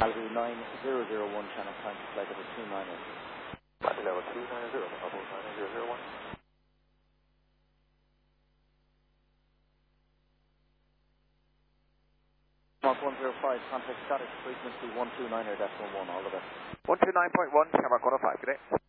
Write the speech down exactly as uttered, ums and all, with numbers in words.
Alvin nine zero zero one, channel time to flight level two nine zero. Flight level two nine zero, level nine zero zero one. Mark one zero five, contact status frequency one two nine er decimal one, all the best. one two nine point one, camera one oh five, good day.